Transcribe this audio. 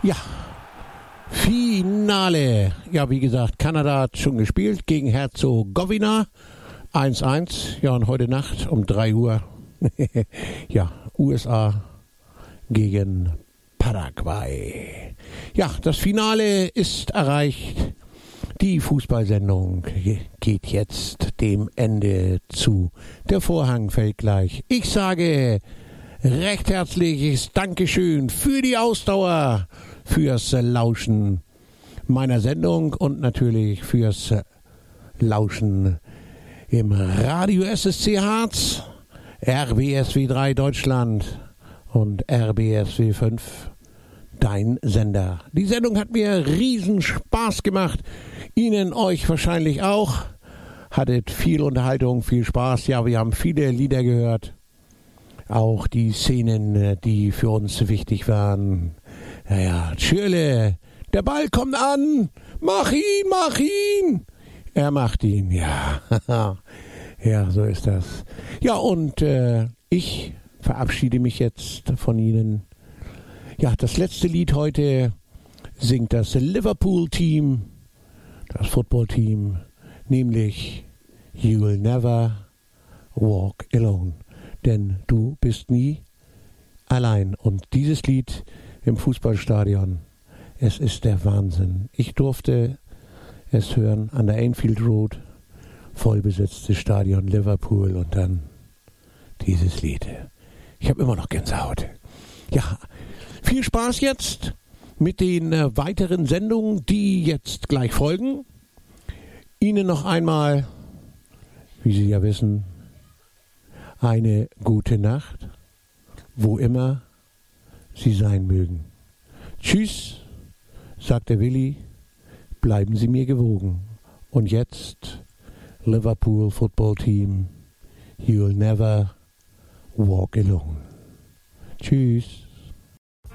Ja, Finale. Ja, wie gesagt, Kanada hat schon gespielt gegen Herzegowina. 1-1. Ja, und heute Nacht um 3 Uhr. Ja, USA gegen Paraguay. Ja, das Finale ist erreicht. Die Fußballsendung geht jetzt dem Ende zu. Der Vorhang fällt gleich. Ich sage recht herzliches Dankeschön für die Ausdauer, fürs Lauschen meiner Sendung und natürlich fürs Lauschen im Radio SSC Harz, RBSW 3 Deutschland und RBSW 5, dein Sender. Die Sendung hat mir riesen Spaß gemacht. Ihnen, euch wahrscheinlich auch. Hattet viel Unterhaltung, viel Spaß. Ja, wir haben viele Lieder gehört. Auch die Szenen, die für uns wichtig waren. Ja, Tschirle, der Ball kommt an. Mach ihn. Er macht ihn, ja. Ja, so ist das. Ja, und ich verabschiede mich jetzt von Ihnen. Ja, das letzte Lied heute singt das Liverpool-Team, das Football-Team, nämlich You'll Never Walk Alone. Denn du bist nie allein. Und dieses Lied im Fußballstadion, es ist der Wahnsinn. Ich durfte es hören an der Anfield Road, vollbesetztes Stadion Liverpool und dann dieses Lied. Ich habe immer noch Gänsehaut. Ja, viel Spaß jetzt mit den weiteren Sendungen, die jetzt gleich folgen. Ihnen noch einmal, wie Sie ja wissen, eine gute Nacht, wo immer Sie sein mögen. Tschüss, sagt der Willi, bleiben Sie mir gewogen. Und jetzt Liverpool Football Team, You'll Never Walk Alone. Tschüss.